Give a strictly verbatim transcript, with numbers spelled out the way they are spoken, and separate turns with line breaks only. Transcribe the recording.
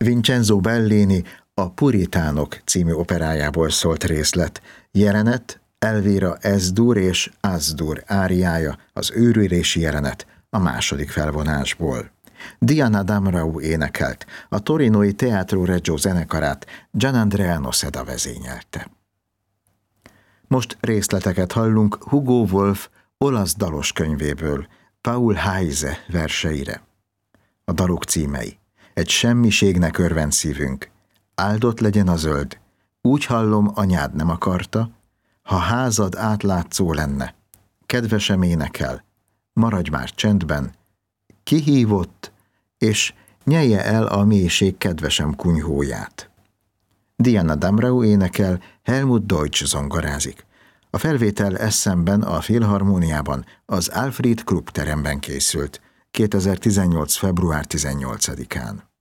Vincenzo Bellini A Puritánok című operájából szólt részlet. Jelenet Elvira Ez-dur és Az-dur áriája, az őrülési jelenet a második felvonásból. Diana Damrau énekelt, a torinói Teatro Regio zenekarát Gianandrea Noceda vezényelte. Most részleteket hallunk Hugo Wolf olasz dalos könyvéből, Paul Heise verseire. A dalok címei: Egy semmiségnek örvend szívünk, Áldott legyen a zöld, Úgy hallom, anyád nem akarta, Ha házad átlátszó lenne, Kedvesem énekel, Maradj már csendben, Kihívott, és Nyelje el a mélység kedvesem kunyhóját. Diana Damrau énekel, Helmut Deutsch zongorázik. A felvétel Essenben, a Filharmóniában, az Alfred Krupp teremben készült, kétezer-tizennyolc. február tizennyolcadikán.